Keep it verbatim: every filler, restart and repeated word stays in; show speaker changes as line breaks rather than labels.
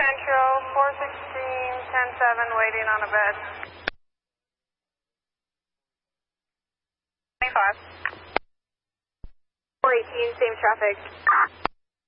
Central, four sixteen, ten seven, waiting on a bed. twenty-five. four eighteen, same traffic.